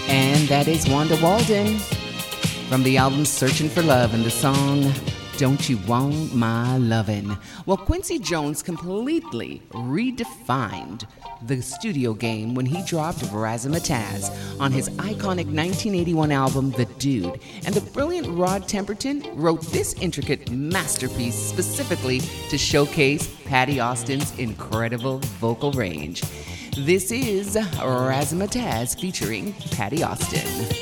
And that is Wanda Walden from the album Searching for Love and the song Don't You Want My Lovin'. Well, Quincy Jones completely redefined the studio game when he dropped Razzmatazz on his iconic 1981 album, The Dude. And the brilliant Rod Temperton wrote this intricate masterpiece specifically to showcase Patti Austin's incredible vocal range. This is Razzmatazz featuring Patti Austin.